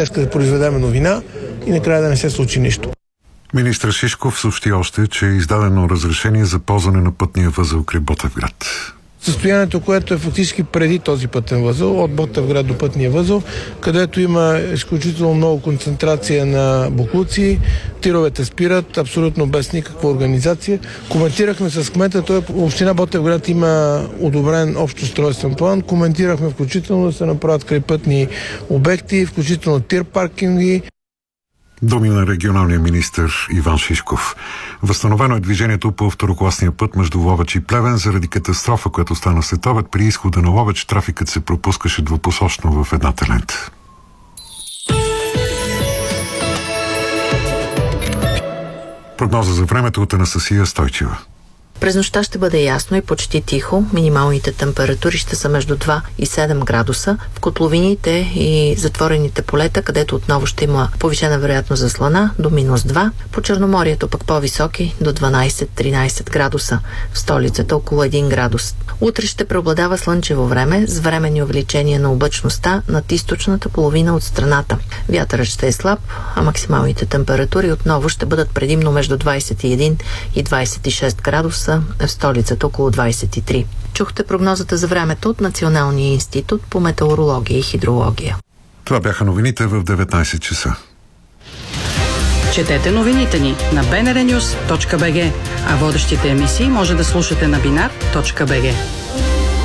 днес да произведеме новина и накрая да не се случи нищо. Министър Шишков съобщи още, че е издадено разрешение за ползване на пътния възел край Ботевград. Състоянието, което е фактически преди този пътен възел, от Ботевград до пътния възел, където има изключително много концентрация на боклуци, тировете спират, абсолютно без никаква организация. Коментирахме с кмета, община Ботевград има одобрен общ устройствен план, коментирахме включително да се направят крайпътни обекти, включително тир паркинги. Думи на регионалния министър Иван Шишков. Възстановено е движението по второкласния път между Ловеч и Плевен заради катастрофа, която стана след обед. При изхода на Ловеч трафикът се пропускаше двупосочно в едната лента. Прогноза за времето от Анастасия Стойчева. През нощта ще бъде ясно и почти тихо. Минималните температури ще са между 2 и 7 градуса. В котловините и затворените полета, където отново ще има повишена вероятност за слана, до минус 2. По Черноморието пък по-високи, до 12-13 градуса. В столицата около 1 градус. Утре ще преобладава слънчево време с временни увеличения на облачността над източната половина от страната. Вятърът ще е слаб, а максималните температури отново ще бъдат предимно между 21 и 26 градуса. В столицата около 23. Чухте прогнозата за времето от Националния институт по метеорология и хидрология. Това бяха новините в 19 часа. Четете новините ни на bnrnews.bg, а водещите емисии може да слушате на binar.bg.